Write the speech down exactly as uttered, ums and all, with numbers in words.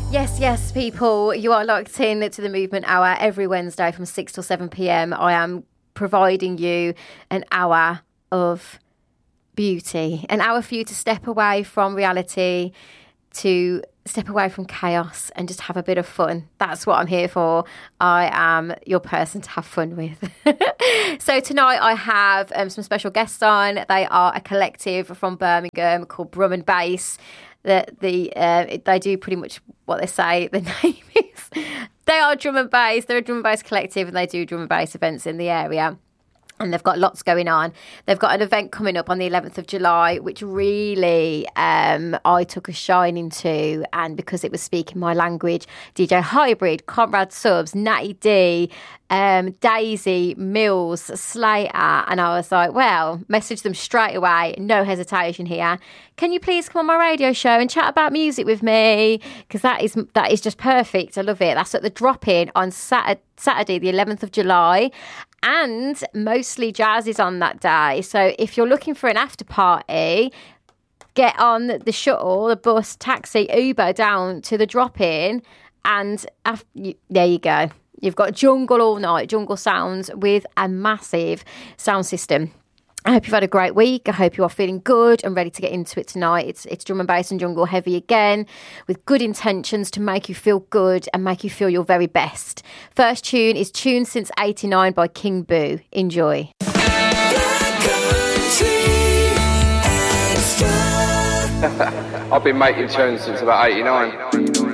Yes, yes, people, you are locked in to the Movement Hour every Wednesday from six till seven p.m. I am providing you an hour of beauty, an hour for you to step away from reality, to step away from chaos and just have a bit of fun. That's what I'm here for. I am your person to have fun with. So tonight I have um, some special guests on. They are a collective from Birmingham called Brum and Bass. That the uh, they do pretty much what they say the name is. They are drum and bass. They're a drum and bass collective, and they do drum and bass events in the area. And they've got lots going on. They've got an event coming up on the eleventh of July, which really um, I took a shine to. And because it was speaking my language, D J Hybrid, Conrad Subs, Natty D, um, Daisy, Mills, Slater. And I was like, well, message them straight away. No hesitation here. Can you please come on my radio show and chat about music with me? Because that is that is just perfect. I love it. That's at the drop-in on Saturday, Saturday the eleventh of July. And mostly jazz is on that day. So if you're looking for an after party, get on the shuttle, the bus, taxi, Uber down to the drop-in. And after, you, there you go. You've got jungle all night, jungle sounds with a massive sound system. I hope you've had a great week. I hope you are feeling good and ready to get into it tonight. It's it's drum and bass and jungle heavy again, with good intentions to make you feel good and make you feel your very best. First tune is Tuned Since eighty-nine by King Boo. Enjoy. I've been making tunes since about eighty-nine.